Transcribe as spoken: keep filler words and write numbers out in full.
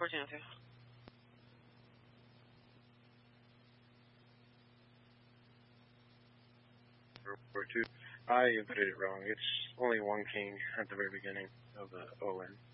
fourteen oh two. Or two. I inputted it wrong. It's only one king at the very beginning of the O N.